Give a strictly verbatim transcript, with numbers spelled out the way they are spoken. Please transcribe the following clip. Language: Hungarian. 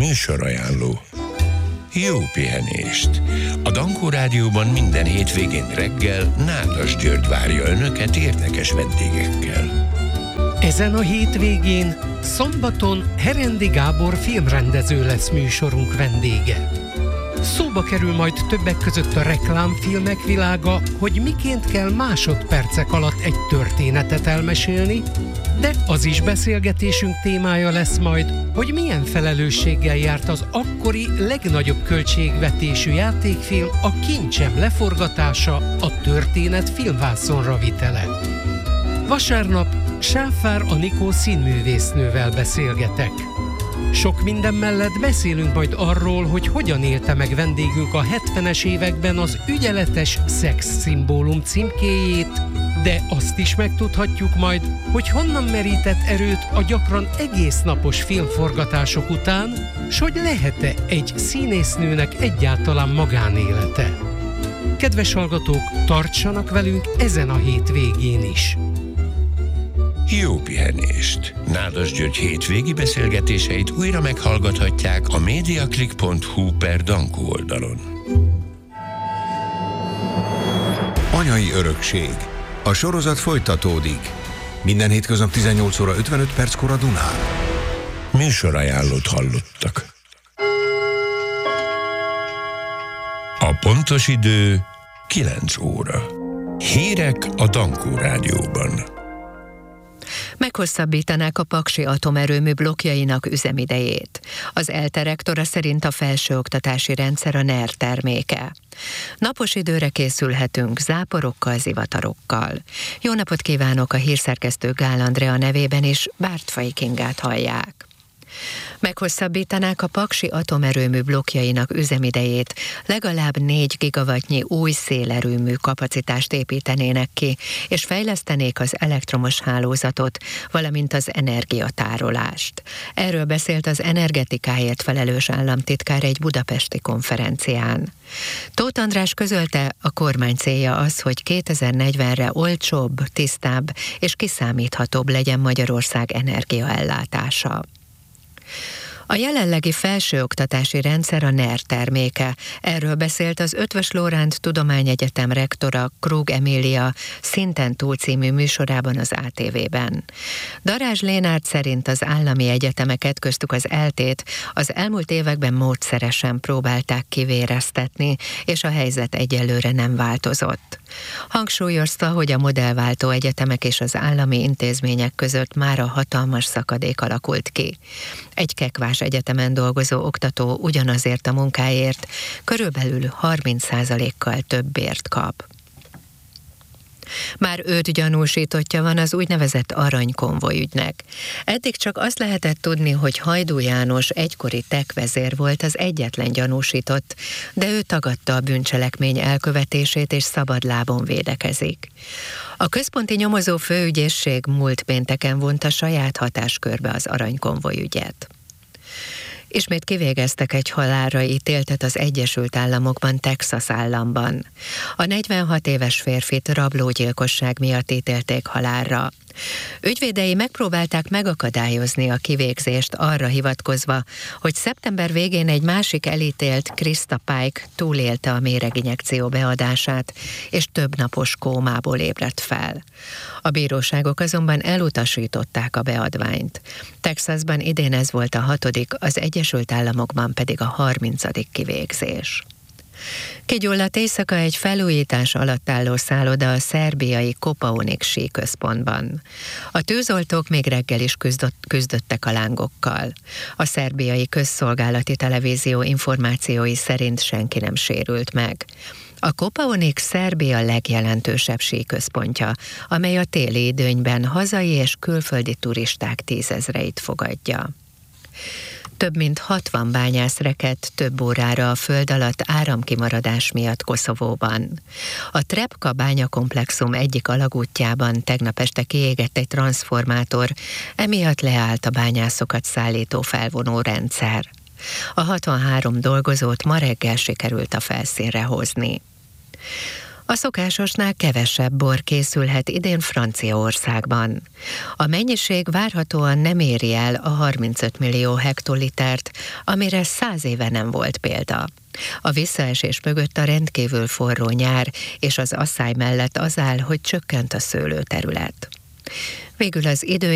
Műsorajánló. Jó pihenést! A Dankó Rádióban minden hétvégén reggel Nádas György várja Önöket érdekes vendégekkel. Ezen a hétvégén, szombaton Herendi Gábor filmrendező lesz műsorunk vendége. Szóba kerül majd többek között a reklámfilmek világa, hogy miként kell másodpercek alatt egy történetet elmesélni, de az is beszélgetésünk témája lesz majd, hogy milyen felelősséggel járt az akkori legnagyobb költségvetésű játékfilm, a Kincsem leforgatása, a történet filmvászonra vitele. Vasárnap Sáfár Anikó színművésznővel beszélgetek. Sok minden mellett beszélünk majd arról, hogy hogyan élte meg vendégünk a hetvenes években az ügyeletes szexszimbólum címkéjét, de azt is megtudhatjuk majd, hogy honnan merített erőt a gyakran egész napos filmforgatások után, s hogy lehet-e egy színésznőnek egyáltalán magánélete. Kedves hallgatók, tartsanak velünk ezen a hétvégén is! Jó pihenést! Nádas György hétvégi beszélgetéseit újra meghallgathatják a mediaclick pont hu per Dankó oldalon. Anyai örökség. A sorozat folytatódik. Minden hétköznap tizennyolc óra ötvenöt perckor a Dunán. Műsorajánlót hallottak. A pontos idő kilenc óra. Hírek a Dankó Rádióban. Meghosszabbítanák a paksi atomerőmű blokkjainak üzemidejét. Az ELTE rektora szerint a felsőoktatási rendszer a NER terméke. Napos időre készülhetünk záporokkal, zivatarokkal. Jó napot kívánok, a hírszerkesztő Gál Andrea nevében is, Bártfai Kingát hallják. Meghosszabbítanák a paksi atomerőmű blokkjainak üzemidejét, legalább négy gigawattnyi új szélerőmű kapacitást építenének ki, és fejlesztenék az elektromos hálózatot, valamint az energiatárolást. Erről beszélt az energetikáért felelős államtitkár egy budapesti konferencián. Tóth András közölte, a kormány célja az, hogy kétezer-negyvenre olcsóbb, tisztább és kiszámíthatóbb legyen Magyarország energiaellátása. A jelenlegi felsőoktatási rendszer a NER terméke. Erről beszélt az Eötvös Loránd Tudományegyetem rektora, Krug Emília Szinten túl című műsorában az á té vében. Darázs Lénárd szerint az állami egyetemeket, köztük az eltét az elmúlt években módszeresen próbálták kivéreztetni, és a helyzet egyelőre nem változott. Hangsúlyozta, hogy a modellváltó egyetemek és az állami intézmények között már a hatalmas szakadék alakult ki. Egy kekvás egyetemen dolgozó oktató ugyanazért a munkáért körülbelül harminc százalékkal több bért kap. Már öt gyanúsítottja van az úgynevezett aranykonvoj ügynek. Eddig csak azt lehetett tudni, hogy Hajdú János egykori tekvezér volt az egyetlen gyanúsított, de ő tagadta a bűncselekmény elkövetését és szabadlábon védekezik. A központi nyomozó főügyészség múlt pénteken vonta saját hatáskörbe az aranykonvoj ügyet. Ismét kivégeztek egy halálra ítéltet az Egyesült Államokban, Texas államban. A negyvenhat éves férfit rablógyilkosság miatt ítélték halálra. Ügyvédei megpróbálták megakadályozni a kivégzést arra hivatkozva, hogy szeptember végén egy másik elítélt, Krista Pike túlélte a méreginjekció beadását, és több napos kómából ébredt fel. A bíróságok azonban elutasították a beadványt. Texasban idén ez volt a hatodik, az Egyesült Államokban pedig a harmincadik kivégzés. Kigyulladt éjszaka egy felújítás alatt álló szálloda a szerbiai Kopaonik síközpontban. A tűzoltók még reggel is küzdött, küzdöttek a lángokkal. A szerbiai közszolgálati televízió információi szerint senki nem sérült meg. A Kopaonik Szerbia legjelentősebb síközpontja, amely a téli időnyben hazai és külföldi turisták tízezreit fogadja. Több mint hatvan bányász rekedt több órára a föld alatt áramkimaradás miatt Koszovóban. A Trepka bányakomplexum egyik alagútjában tegnap este kiégett egy transzformátor, emiatt leállt a bányászokat szállító felvonó rendszer. A hatvanhárom dolgozót ma reggel sikerült a felszínre hozni. A szokásosnál kevesebb bor készülhet idén Franciaországban. A mennyiség várhatóan nem éri el a harmincöt millió hektolitert, amire száz éve nem volt példa. A visszaesés mögött a rendkívül forró nyár és az asszály mellett az áll, hogy csökkent a szőlőterület. Végül az idő